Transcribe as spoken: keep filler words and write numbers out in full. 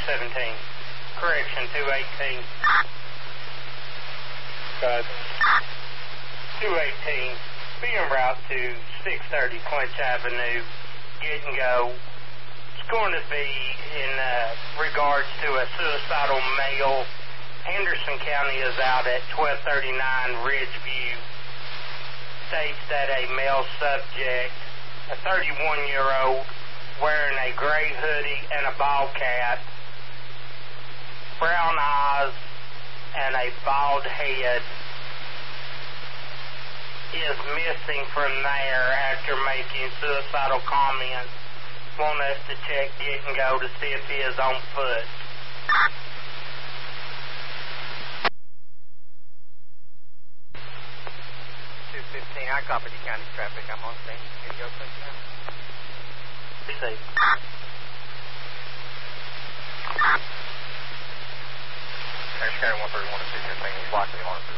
seventeen. Correction, two eighteen. Got two eighteen. Be en route to six thirty Clinch Avenue. Get and go. It's going to be in uh, regards to a suicidal male. Henderson County is out at twelve thirty-nine Ridgeview. States that a male subject, a thirty-one-year-old, wearing a gray hoodie and a ball cap, brown eyes, and a bald head, is missing from there after making suicidal comments. Want us to check Get and Go to see if he is on foot. two fifteen, I copy the county traffic. I'm on scene. Can you go quick now? Be safe. County one thirty-one to two fifteen. He's likely on it.